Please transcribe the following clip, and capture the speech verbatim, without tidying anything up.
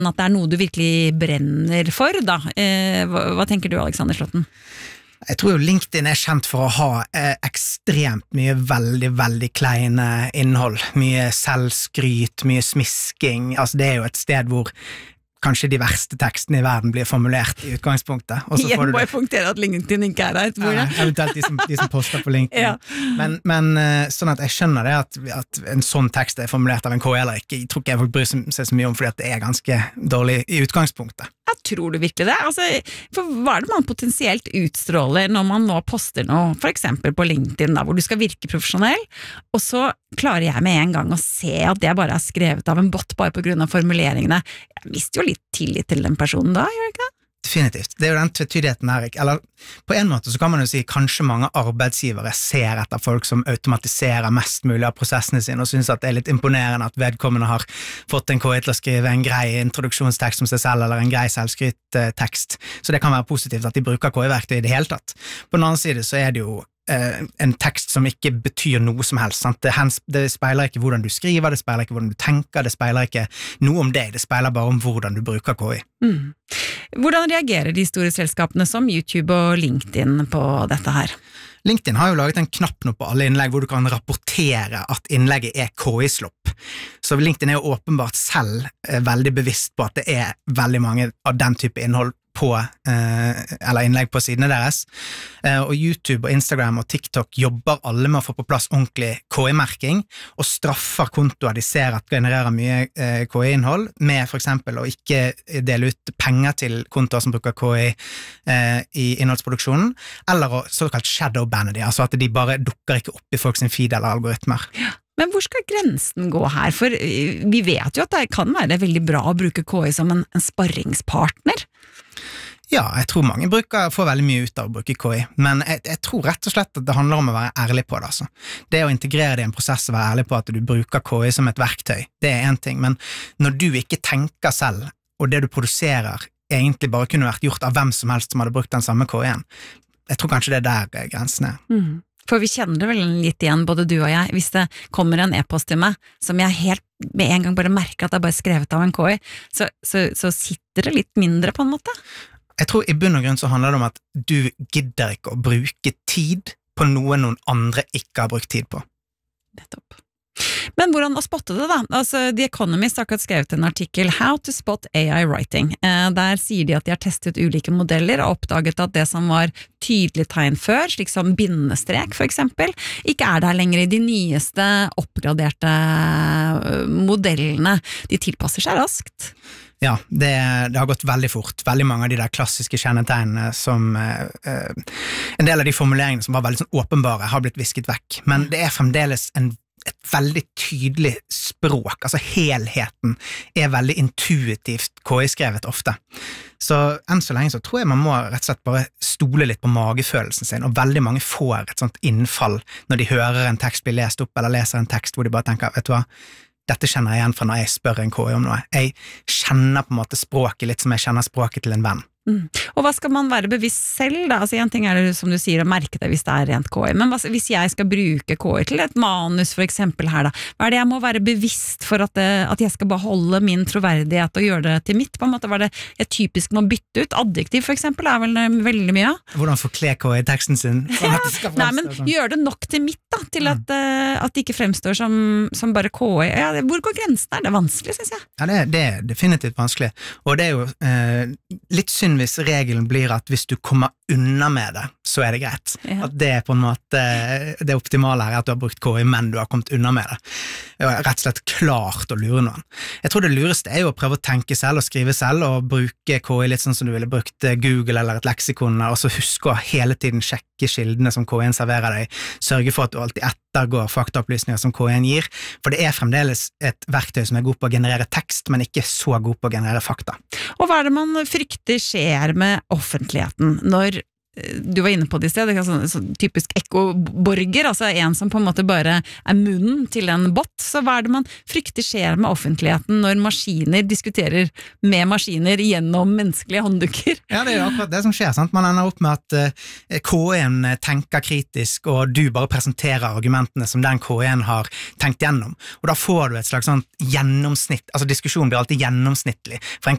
at det er noe du virkelig brenner for da. Eh, hva, hva tenker du, Alexander Slåtten? Jeg tror jo LinkedIn er kjent for å ha eh, ekstremt mye veldig, veldig kleine innhold. Mye selvskryt, mye smisking. Altså det er jo et sted hvor kanskje de verste tekstene i verden blir formulert i utgangspunktet. Og så Igjen får du må det. jeg punktere at LinkedIn ikke er her. Ja, eventuelt de som, de som poster på LinkedIn. Ja. Men, men sånn at jeg skjønner det at, at en sånn tekst er formulert av en K I eller ikke. Jeg tror ikke jeg folk bryr seg så mye om, fordi at det er ganske dårlig i utgangspunktet. Ja, tror du virkelig det? Altså, for hva er det man potensielt utstråler når man nå poster noe, for eksempel på LinkedIn, da, hvor du skal virke profesjonell, og så klarer jeg med en gang å se at det bare er skrevet av en bot bare på grunn av formuleringene. Jeg mister jo litt tillit til den personen da, gjør jeg ikke det? Definitivt. Det er jo den tvetydigheten her, eller på en måte så kan man jo si kanskje mange arbeidsgivere ser etter folk som automatiserer mest mulig av prosessene sine og synes at det er litt imponerende at vedkommende har fått en K I til å skrive en grei introduksjonstekst om seg selv eller en grei selvskryttekst. Så det kan være positivt at de bruker K I-verktøy i det hele tatt. På den annen side så er det jo en tekst som ikke betyr noe som helst. Sant? Det, det speiler ikke hvordan du skriver, det speiler ikke hvordan du tenker, det speiler ikke noe om deg, det speiler bare om hvordan du bruker K I. Mm. Hvordan reagerer de store selskapene som YouTube og LinkedIn på dette her? LinkedIn har jo laget en knapp nå på alle innlegg hvor du kan rapportere at innlegget er K I-slopp. Så LinkedIn er jo åpenbart selv veldig bevisst på at det er veldig mange av den type innhold på, eh, eller innlegg på sidene deres. Eh, og YouTube og Instagram og TikTok jobber alle med å få på plass ordentlig K I-merking, og straffer kontoer de ser at genererer mye eh, K I-innhold, med for eksempel å ikke dele ut penger til kontoer som bruker K I eh, i innholdsproduksjonen, eller å såkalt shadowbanne de, altså at de bare dukker ikke opp i folk sin feed eller algoritmer. Ja. Men hvor skal grensen gå her? For vi vet jo at det kan være veldig bra å bruke K I som en, en sparringspartner. Ja, jeg tror mange bruker, får veldig mye ut av å bruke K I, men jeg, jeg tror rett og slett at det handler om å være ærlig på det. Altså. Det å integrere det i en prosess og være ærlig på at du bruker K I som et verktøy, det er en ting, men når du ikke tenker selv, og det du produserer egentlig bare kunne vært gjort av hvem som helst som hadde brukt den samme K I-en, jeg tror kanskje det er der grensen er. Mm. For vi kjenner det vel litt igjen, både du og jeg, hvis det kommer en e-post til meg, som jeg helt med en gang bare merker at det er bare skrevet av en K I, så, så, så sitter det litt mindre på en måte. Jeg tror i bunn og grunn så handler det om at du gidder ikke å bruke tid på noe noen andre ikke har brukt tid på. Nettopp. Men hvordan å spotte det da? Altså, The Economist har akkurat skrevet en artikkel How to spot A I writing. Eh, der sier de at de har testet ulike modeller og oppdaget at det som var tydelig tegn før, slik som bindestrek for eksempel, ikke er der lenger i de nyeste oppgraderte modellene. De tilpasser seg raskt. Ja, det, det har gått veldig fort. Veldig mange av de der klassiske kjennetegnene som eh, en del av de formuleringene som var veldig sånn åpenbare har blitt visket vekk. Men det er fremdeles en et veldig tydelig språk, altså helheten er veldig intuitivt K I-skrevet ofte. Så enn så lenge så tror jeg man må rett og slett bare stole litt på magefølelsen sin, og veldig mange får et sånt innfall når de hører en tekst bli lest opp, eller leser en tekst hvor de bare tenker, vet du hva, dette kjenner jeg igjen fra når jeg spør en K I om noe. Jeg kjenner på en måte språket litt som jeg kjenner språket til en venn. Mm. Og hva skal man være bevisst selv da? Altså en ting er det som du sier å merke det hvis det er rent K I, men hva, hvis jeg skal bruke K I til et manus for eksempel her da, hva er det jeg må være bevisst for at, det, at jeg skal beholde min troverdighet og gjøre det til mitt, på en måte var det jeg typisk må bytte ut, adjektiv for eksempel er vel veldig mye. Hvordan forkle K I teksten sin? Ja. Nei, men sånn. Gjør det nok til mitt da, til at, mm. uh, at det ikke fremstår som, som bare K I, ja, det, hvor går grensen der? Det er vanskelig, synes jeg. Ja, det, det er definitivt vanskelig, og det er jo uh, litt synd hvis regelen blir at hvis du kommer unna med det, så er det greit. Ja. At det er på en måte, det optimale her er at du har brukt K I, men du har kommet unna med det. Det er rett og slett klart å lure noen. Jeg tror det lureste er jo å prøve å tenke selv og skrive selv, og bruke K I litt sånn som du ville brukt Google eller et leksikon, og så huske å hele tiden sjekke kildene som K I-en serverer deg, sørge for at du alltid ettergår faktaopplysninger som K I-en gir, for det er fremdeles et verktøy som er god på å generere tekst, men ikke så god på å generere fakta. Og hva er det man frykter skjer med offentligheten når du var inne på det i sted, det er sånn, sånn typisk ekkoborger, altså en som på en måte bare er munnen til en bot, så hva er det man frykter skjer med offentligheten når maskiner diskuterer med maskiner gjennom menneskelige hånddukker? Ja, det er jo akkurat det som skjer, sant? Man ender opp med at uh, K I-en tenker kritisk, og du bare presenterer argumentene som den K I-en har tenkt gjennom, og da får du et slags sånt gjennomsnitt, altså diskusjonen blir alltid gjennomsnittlig, for en